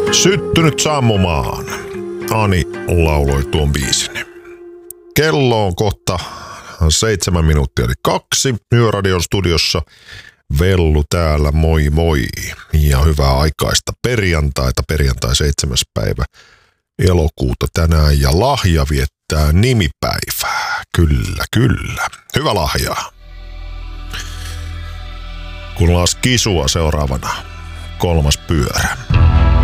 Syttynyt sammumaan. Ani lauloi tuon biisin. Kello on kohta 7 minuuttia eli 2. Yöradion studiossa Vellu täällä, moi moi. Ja hyvää aikaista perjantaita, perjantai 7. päivä elokuuta tänään. Ja Lahja viettää nimipäivää. Kyllä, kyllä. Hyvä Lahja. Kuunnellaan Skisua seuraavana. 3. pyörä.